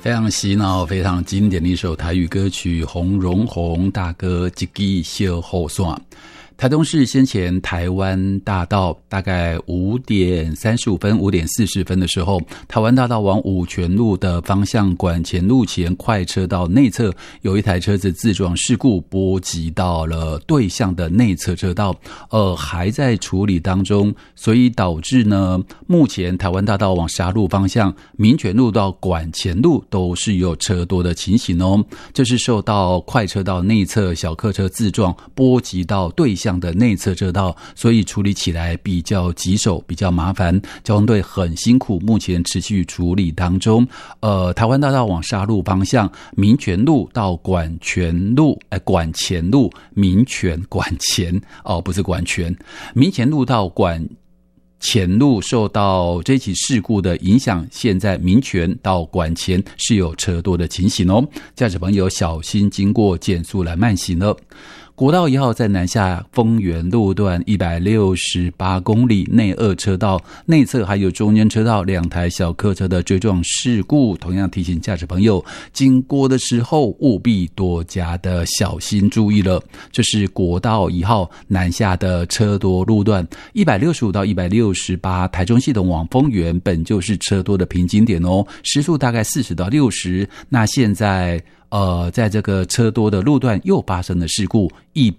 非常洗脑非常经典的一首台语歌曲《洪荣宏大哥一支小雨伞》。台东市先前台湾大道大概5点35分5点40分的时候，台湾大道往五权路的方向管前路前快车道内侧有一台车子自撞事故，波及到了对向的内侧车道，还在处理当中，所以导致呢，目前台湾大道往沙鹿方向民权路到管前路都是有车多的情形哦。这是受到快车道内侧小客车自撞波及到对向的内侧车道，所以处理起来比较棘手，比较麻烦，交通队很辛苦，目前持续处理当中。台湾大道往沙鹿方向民权路到管前路民权管前不是管权，民权路到管前路受到这起事故的影响，现在民权到管前是有车多的情形哦，驾驶朋友小心经过，减速来慢行了。国道1号在南下丰原路段168公里内2车道内侧还有中间车道2台小客车的追撞事故，同样提醒驾驶朋友经过的时候务必多加的小心注意了。这是国道1号南下的车多路段165到168，台中系统往丰原本就是车多的瓶颈点哦，时速大概40到60。那现在在这个车多的路段又发生了事故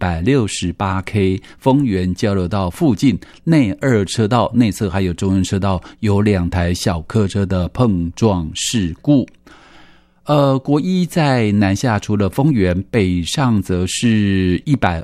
，168K 丰原交流道附近内2车道内侧还有中间车道有2台小客车的碰撞事故。国一在南下除了丰原，北上则是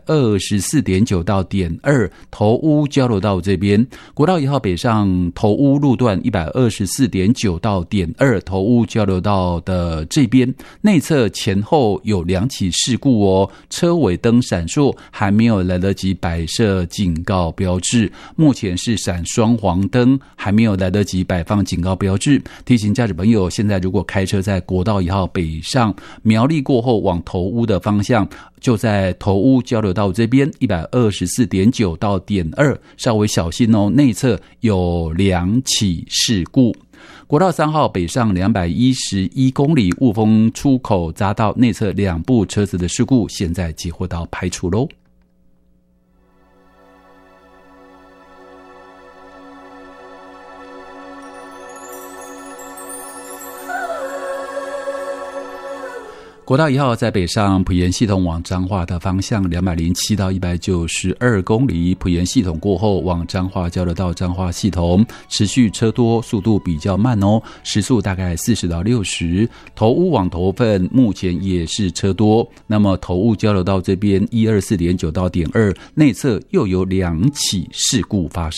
124.9到点2头屋交流道这边，国道1号北上头屋路段124.9到点2头屋交流道的这边，内侧前后有2起事故哦，车尾灯闪烁，还没有来得及摆设警告标志，目前是闪双黄灯，还没有来得及摆放警告标志，提醒驾驶朋友，现在如果开车在国道1号北上苗栗过后往头屋的方向，就在头屋交流道这边124.9到点2，稍微小心哦，内侧有2起事故。国道3号北上211公里雾峰出口匝道内侧2部车子的事故，现在接获到排除咯。国道1号在北上埔盐系统往彰化的方向207到192公里，埔盐系统过后往彰化交流道彰化系统持续车多，速度比较慢哦，时速大概40到60。头屋往头份目前也是车多，那么头屋交流道这边124.9到点2内侧又有2起事故发生。